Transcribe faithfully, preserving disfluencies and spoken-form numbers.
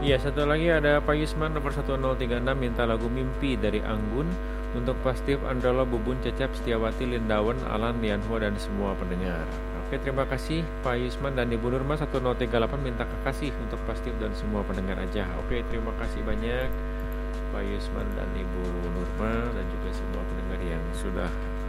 Ya, satu lagi ada Pak Yusman nomor satu nol tiga enam minta lagu Mimpi dari Anggun untuk Pastif Androlo Bubun Cecep Setiawati Lindawan Alan Lianhua dan semua pendengar. Oke, terima kasih Pak Yusman dan Ibu Nurma satu nol tiga delapan minta kekasih untuk Pastif dan semua pendengar aja. Oke, terima kasih banyak Pak Yusman dan Ibu Nurma dan juga semua pendengar yang sudah